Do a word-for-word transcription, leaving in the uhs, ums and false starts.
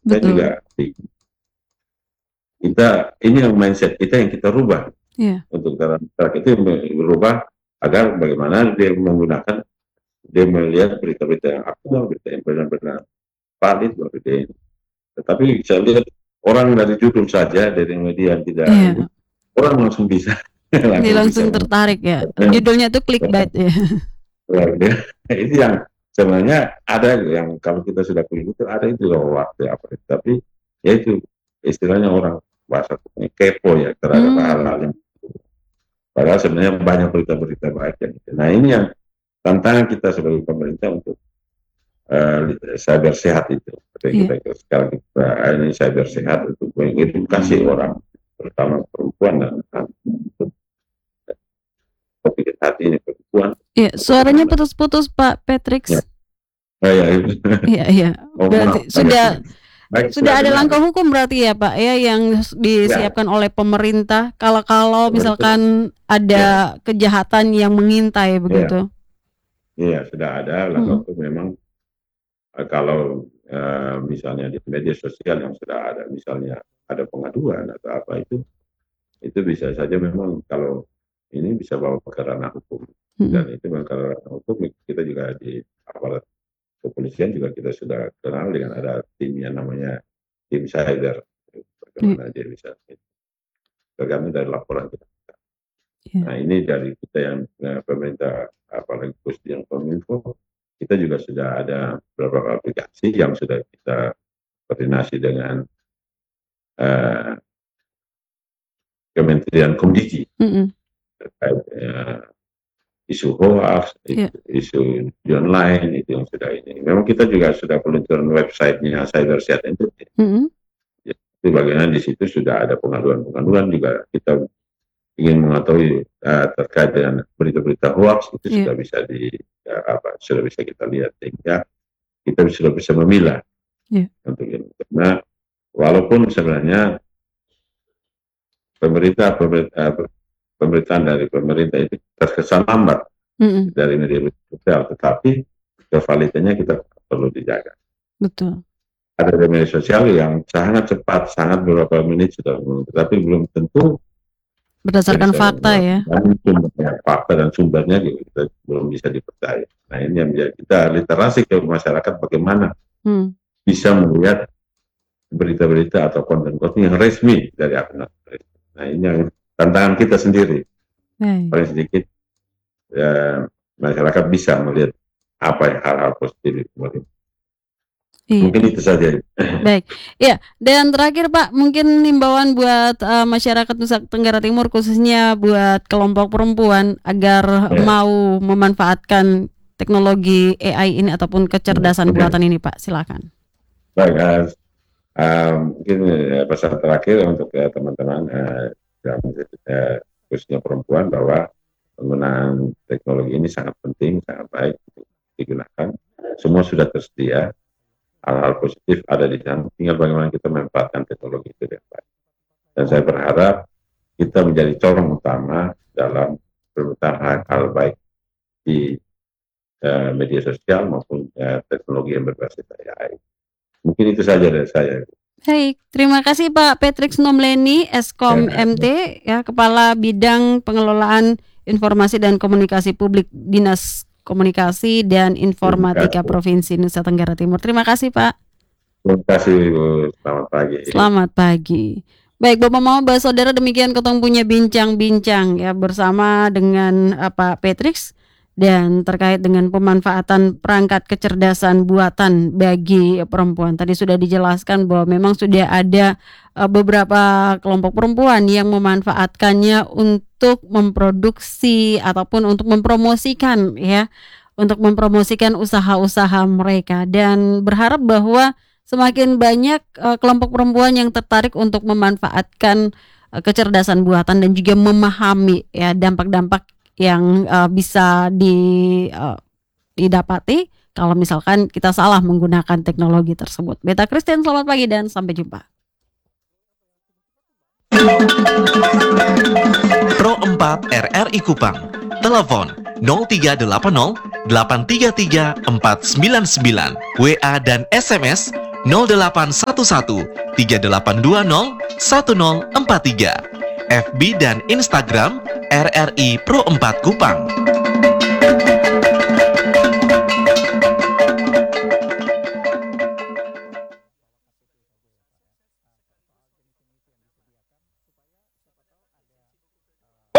Saya juga kita ini yang mindset kita yang kita rubah yeah. untuk masyarakat itu berubah agar bagaimana dia menggunakan, dia melihat berita-berita yang aktual, berita yang benar-benar valid, berita. Tetapi saya lihat orang dari judul saja dari media tidak yeah. orang langsung bisa langsung, dia langsung bisa tertarik ya. Judulnya tuh clickbait ya. ya. Itu yang sebenarnya ada yang kalau kita sudah klik itu ada itu loh waktu apa. Tapi ya itu istilahnya orang bahasa kepo ya terhadap hmm. hal-hal yang padahal sebenarnya banyak berita-berita baik yang itu. Nah ini yang tantangan kita sebagai pemerintah untuk uh, cyber sehat itu. Yeah. Kita sekarang kita ini cyber sehat untuk mengedukasi hmm. orang, terutama perempuan dan untuk topik hati ini perempuan. Iya, suaranya putus-putus Pak Patrick. Ya. Oh, ya, iya, iya. Oh, berarti maaf, sudah baik, sudah ada langkah hukum berarti ya Pak ya yang disiapkan ya. oleh pemerintah kalau-kalau misalkan ada ya. kejahatan yang mengintai begitu. Iya, ya, sudah ada langkah hmm. hukum memang kalau uh, misalnya di media sosial yang sudah ada misalnya ada pengaduan atau apa itu itu bisa saja memang kalau ini bisa bawa ke ranah hukum hmm. dan itu ke ranah hukum kita juga di aparat kepolisian juga kita sudah kenal dengan ada tim yang namanya tim cyber bagaimana mm. dia bisa tergantung dari laporan kita. Yeah. Nah ini dari kita yang eh, pemerintah apalagi khusus yang Kominfo kita juga sudah ada beberapa aplikasi yang sudah kita koordinasi dengan eh, Kementerian Komunikasi mm-hmm. terkait eh, isu hoax, yeah. isu di online itu yang sudah ini. Memang kita juga sudah peluncuran websitenya Cyber Sehat Entity. Mm-hmm. Ya, itu bagaimana di situ sudah ada pengaduan-pengaduan juga kita ingin mengetahui uh, terkait dengan berita-berita hoax itu yeah. sudah bisa di ya, apa sudah bisa kita lihat sehingga kita sudah bisa memilah yeah. untuk ini. Karena walaupun sebenarnya pemerintah pemerintah pemerintahan dari pemerintah itu terkesan lambat mm-hmm. dari media sosial, tetapi kevalitannya kita perlu dijaga. Betul. Ada media sosial yang sangat cepat, sangat beberapa menit sudah, tetapi belum tentu berdasarkan fakta ya. Sumbernya, fakta dan sumbernya kita belum bisa dipercaya. Nah ini yang kita literasi ke masyarakat bagaimana mm. bisa melihat berita-berita atau konten-konten yang resmi dari akun. Nah ini yang tantangan kita sendiri, hmm. paling sedikit ya, masyarakat bisa melihat apa yang hal-hal positif itu. Iya. Mungkin itu saja. Baik, ya. Dan terakhir Pak, mungkin himbauan buat uh, masyarakat Nusa Tenggara Timur khususnya buat kelompok perempuan agar ya. mau memanfaatkan teknologi A I ini ataupun kecerdasan okay. buatan ini Pak, silakan. Baik, uh, uh, mungkin uh, pesan terakhir untuk uh, teman-teman. Uh, dan eh, khususnya perempuan bahwa penggunaan teknologi ini sangat penting, sangat baik untuk digunakan. Semua sudah tersedia, hal-hal positif ada di sana. Tinggal bagaimana kita memanfaatkan teknologi itu dengan baik. Dan saya berharap kita menjadi corong utama dalam pemerintahan hal baik di eh, media sosial maupun eh, teknologi yang berbasis A I. Mungkin itu saja dari saya. Baik, terima kasih Pak Patrick Nomleni, Eskom ya, M T, ya Kepala Bidang Pengelolaan Informasi dan Komunikasi Publik Dinas Komunikasi dan Informatika Provinsi Nusa Tenggara Timur. Terima kasih Pak. Terima kasih Ibu. Selamat pagi. Selamat pagi. Baik Bapak Mama, Bapak Saudara, demikian ketemu punya bincang-bincang ya bersama dengan uh, Pak Patrick dan terkait dengan pemanfaatan perangkat kecerdasan buatan bagi perempuan. Tadi sudah dijelaskan bahwa memang sudah ada uh, beberapa kelompok perempuan yang memanfaatkannya untuk memproduksi ataupun untuk mempromosikan ya, untuk mempromosikan usaha-usaha mereka, dan berharap bahwa semakin banyak uh, kelompok perempuan yang tertarik untuk memanfaatkan uh, kecerdasan buatan dan juga memahami ya dampak-dampak yang uh, bisa di, uh, didapati kalau misalkan kita salah menggunakan teknologi tersebut. Beta Christian, selamat pagi dan sampai jumpa. Pro empat R R I Kupang, telepon nol tiga delapan nol delapan tiga tiga empat sembilan sembilan, W A dan S M S nol delapan satu satu tiga delapan dua nol satu nol empat tiga, F B dan Instagram R R I Pro empat Kupang.